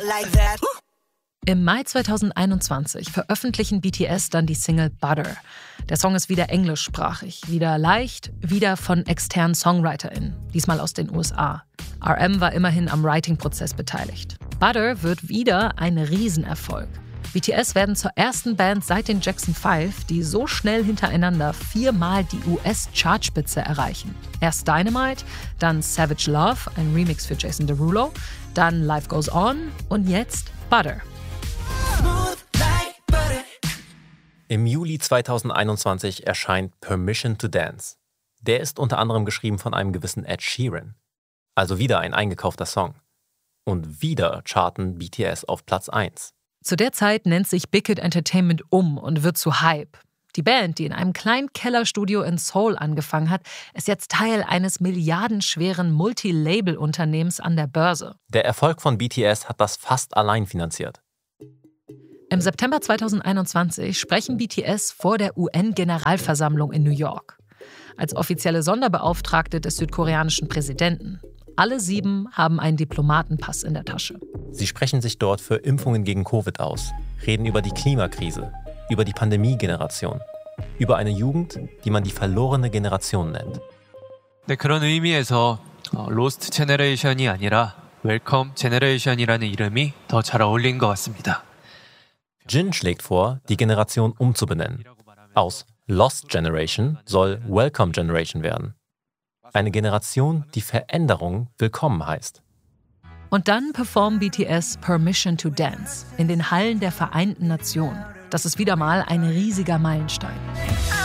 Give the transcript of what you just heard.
Im Mai 2021 veröffentlichen BTS dann die Single Butter. Der Song ist wieder englischsprachig, wieder leicht, wieder von externen SongwriterInnen, diesmal aus den USA. RM war immerhin am Writing-Prozess beteiligt. Butter wird wieder ein Riesenerfolg. BTS werden zur ersten Band seit den Jackson 5, die so schnell hintereinander 4-mal die US-Chartspitze erreichen. Erst Dynamite, dann Savage Love, ein Remix für Jason Derulo, dann Life Goes On und jetzt Butter. Im Juli 2021 erscheint Permission to Dance. Der ist unter anderem geschrieben von einem gewissen Ed Sheeran. Also wieder ein eingekaufter Song. Und wieder charten BTS auf Platz 1. Zu der Zeit nennt sich Big Hit Entertainment um und wird zu Hype. Die Band, die in einem kleinen Kellerstudio in Seoul angefangen hat, ist jetzt Teil eines milliardenschweren Multi-Label-Unternehmens an der Börse. Der Erfolg von BTS hat das fast allein finanziert. Im September 2021 sprechen BTS vor der UN-Generalversammlung in New York. Als offizielle Sonderbeauftragte des südkoreanischen Präsidenten. Alle 7 haben einen Diplomatenpass in der Tasche. Sie sprechen sich dort für Impfungen gegen Covid aus, reden über die Klimakrise, über die Pandemie-Generation, über eine Jugend, die man die verlorene Generation nennt. 네, 그런 의미에서 로스트 제너레이션이 아니라 웰컴 제너레이션이라는 이름이 더 잘 어울리는 것 같습니다. Jin schlägt vor, die Generation umzubenennen. Aus Lost Generation soll Welcome Generation werden. Eine Generation, die Veränderung willkommen heißt. Und dann performen BTS Permission to Dance in den Hallen der Vereinten Nationen. Das ist wieder mal ein riesiger Meilenstein.